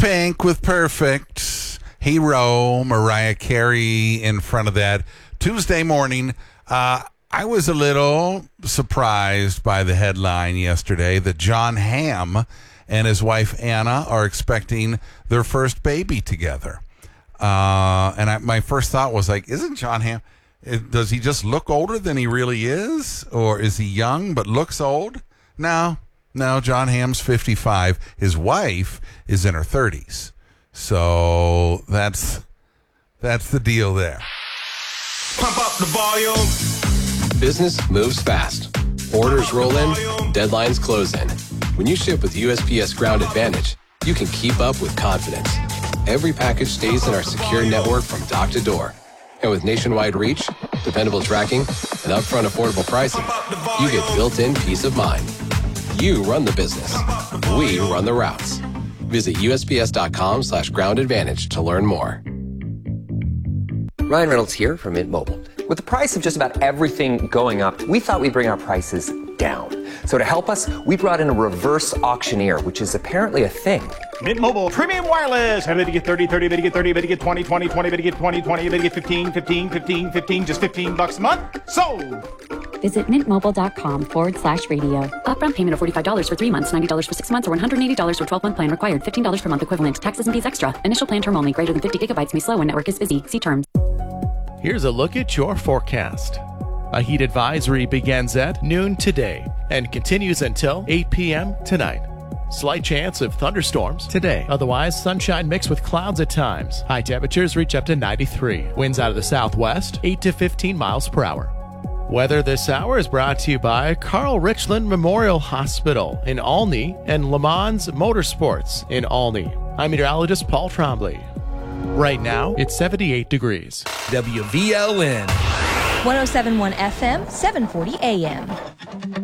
Pink with Perfect. Hero, Mariah Carey in front of that. Tuesday morning, I was a little surprised by the headline yesterday that Jon Hamm and his wife Anna are expecting their first baby together. My first thought was like, isn't Jon Hamm, does he just look older than he really is? Or is he young but looks old? No, Jon Hamm's 55. His wife is in her 30s. So that's the deal there. Pump up the volume. Business moves fast. Orders roll in, deadlines close in. When you ship with USPS Ground Advantage, you can keep up with confidence. Every package stays in our secure network from dock to door. And with nationwide reach, dependable tracking, and upfront affordable pricing, you get built-in peace of mind. You run the business. We run the routes. Visit USPS.com/Ground Advantage to learn more. Ryan Reynolds here from Mint Mobile. With the price of just about everything going up, we thought we'd bring our prices down. So to help us, we brought in a reverse auctioneer, which is apparently a thing. Mint Mobile Premium Wireless. How to get 30, 30, better get 30, better get 20, 20, 20, better get 20, 20, better get 15, 15, 15, 15, just $15 a month. Sold! Visit mintmobile.com/radio. Upfront payment of $45 for 3 months, $90 for 6 months, or $180 for 12-month plan required. $15 per month equivalent. Taxes and fees extra. Initial plan term only. Greater than 50 gigabytes may slow when network is busy. See terms. Here's a look at your forecast. A heat advisory begins at noon today and continues until 8 p.m. tonight. Slight chance of thunderstorms today. Otherwise, sunshine mixed with clouds at times. High temperatures reach up to 93. Winds out of the southwest, 8 to 15 miles per hour. Weather this hour is brought to you by Carl Richland Memorial Hospital in Olney and Le Mans Motorsports in Olney. I'm meteorologist Paul Trombley. Right now, it's 78 degrees. WVLN. 107.1 FM, 740 AM.